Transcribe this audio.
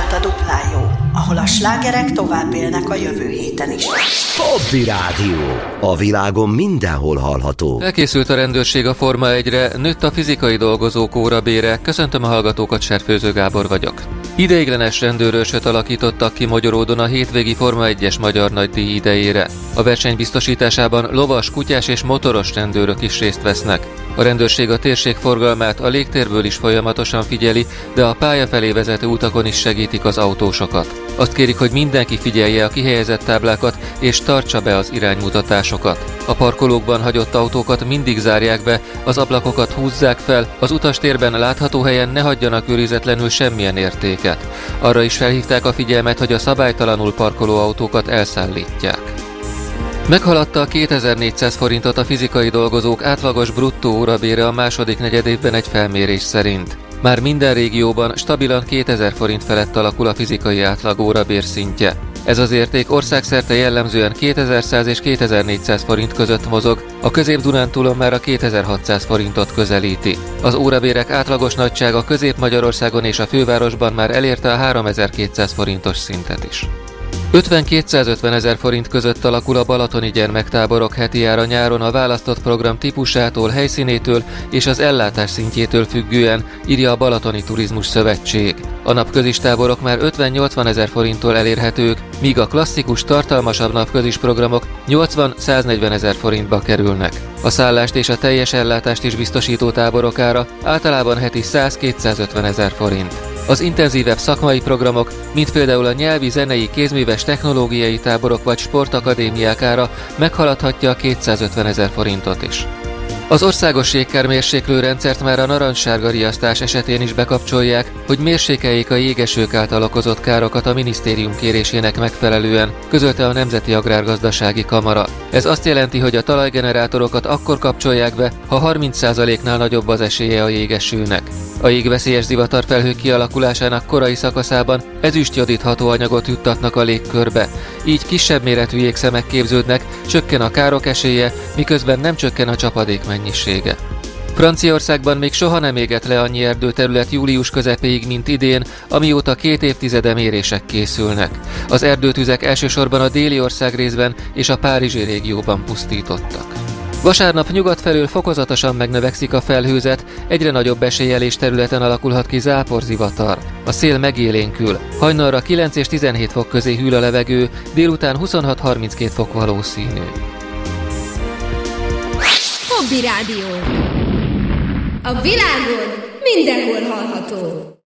tehát a Duplán jó, ahol a slágerek tovább élnek a jövő héten is. Hobby Rádió. A világon mindenhol hallható. Elkészült a rendőrség a Forma 1-re, nőtt a fizikai dolgozók órabére. Köszöntöm a hallgatókat, Serfőző Gábor vagyok. Ideiglenes rendőrőrsöt alakítottak ki Magyaródon a hétvégi Forma 1-es magyar nagydíj idejére. A verseny biztosításában lovas, kutyás és motoros rendőrök is részt vesznek. A rendőrség a térség forgalmát a légtérből is folyamatosan figyeli, de a pálya felé vezető utakon is segítik az autósokat. Azt kérik, hogy mindenki figyelje a kihelyezett táblákat és tartsa be az iránymutatásokat. A parkolókban hagyott autókat mindig zárják be, az ablakokat húzzák fel, az utastérben látható helyen ne hagyjanak őrizetlenül semmilyen értéket. Arra is felhívták a figyelmet, hogy a szabálytalanul parkoló autókat elszállítják. Meghaladta a 2400 forintot a fizikai dolgozók átlagos bruttó órabére a második negyedévben egy felmérés szerint. Már minden régióban stabilan 2000 forint felett alakul a fizikai átlag órabér szintje. Ez az érték országszerte jellemzően 2100 és 2400 forint között mozog, a Közép-Dunántúlon már a 2600 forintot közelíti. Az órabérek átlagos nagysága Közép-Magyarországon és a fővárosban már elérte a 3200 forintos szintet is. 50-250 ezer forint között alakul a balatoni gyermektáborok heti ára nyáron a választott program típusától, helyszínétől és az ellátás szintjétől függően, írja a Balatoni Turizmus Szövetség. A napközis táborok már 50-80 ezer forinttól elérhetők, míg a klasszikus, tartalmasabb napközis programok 80-140 ezer forintba kerülnek. A szállást és a teljes ellátást is biztosító táborok ára általában heti 100-250 ezer forint. Az intenzívebb szakmai programok, mint például a nyelvi, zenei, kézműves, technológiai táborok vagy sportakadémiák ára meghaladhatja a 250 ezer forintot is. Az országos jégkármérséklő rendszert már a narancssárga riasztás esetén is bekapcsolják, hogy mérsékeljék a jégesők által okozott károkat a minisztérium kérésének megfelelően, közölte a Nemzeti Agrárgazdasági Kamara. Ez azt jelenti, hogy a talajgenerátorokat akkor kapcsolják be, ha 30%-nál nagyobb az esélye a jégesőnek. A jégveszélyes zivatarfelhők kialakulásának korai szakaszában ezüstjodítható anyagot juttatnak a légkörbe. Így kisebb méretű jégszemek képződnek, csökken a károk esélye, miközben nem csökken a csapadék mennyisége. Franciaországban még soha nem égett le annyi erdőterület július közepéig, mint idén, amióta 2 évtizede mérések készülnek. Az erdőtüzek elsősorban a déli országrészben és a párizsi régióban pusztítottak. Vasárnap nyugat felől fokozatosan megnövekszik a felhőzet, egyre nagyobb eséllyel és területen alakulhat ki záporzivatar. A szél megélénkül, hajnalra 9 és 17 fok közé hűl a levegő, délután 26-32 fok valószínű. Hobby Rádió. A világon mindenhol hallható.